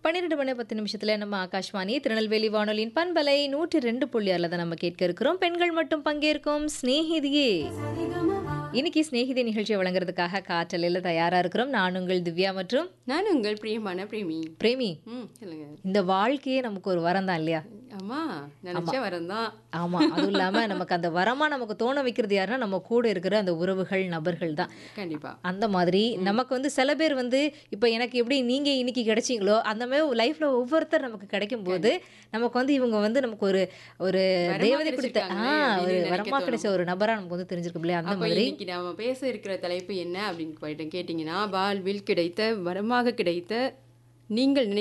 12 மணி 10 நிமிஷத்துல நம்ம ஆகாஷ்வாணி திருநெல்வேலி வானொலியின் பண்பலை 102.6 தான் நம்ம கேட்க இருக்கிறோம். பெண்கள் மட்டும் பங்கேற்கும் ஸ்நேகிதியே. இன்னைக்கு ஸ்நேகிதி நிகழ்ச்சியை வழங்குறதுக்காக காற்றலையில் தயாரா இருக்கிறோம். நான் உங்கள் திவ்யா மற்றும் நான் உங்கள் பிரியமான பிரேமி. சொல்லுங்க. இந்த வாழ்க்கையே நமக்கு ஒரு வரம் தான் இல்லையா? ஆமா, நினைச்ச வரம் தான். ஆமா, அதுவும் இல்லாம நமக்கு அந்த வரமா நமக்கு தோண வைக்கிறது யாருன்னா நம்ம கூட இருக்கிற அந்த உறவுகள், நபர்கள் தான். கண்டிப்பா. அந்த மாதிரி நமக்கு வந்து சில பேர் வந்து இப்போ எனக்கு எப்படி நீங்க இன்னைக்கு கிடைச்சீங்களோ அந்த மாதிரி லைஃப்ல ஒவ்வொருத்தர் நமக்கு கிடைக்கும் போது நமக்கு வந்து இவங்க வந்து நமக்கு ஒரு ஒரு வரமா தேவதை கொடுத்த கிடைச்சிருக்காங்களே ஒரு அப்படின்னு வரமா நினைக்க கிடைச்ச ஒரு நபரா நமக்கு வந்து தெரிஞ்சிருக்கும் இல்லையா? அந்த அப்ப மாதிரி இன்னைக்கு நாம பேச இருக்கிற தலைப்பு என்ன அப்படின்னு போயிட்டு கேட்டீங்கன்னா, வாழ்வில் கிடைத்த வரமாக கிடைத்த நீங்கள்